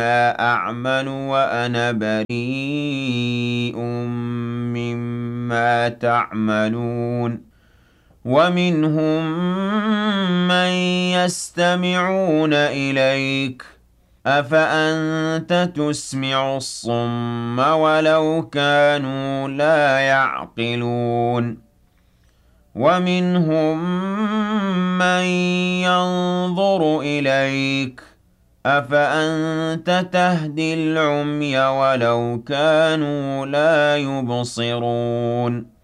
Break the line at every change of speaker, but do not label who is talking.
أعمل وأنا بريء مما تعملون ومنهم من يستمعون إليك أفأنت تسمع الصم ولو كانوا لا يعقلون ومنهم من ينظر إليك أفأنت تهدي العمي ولو كانوا لا يبصرون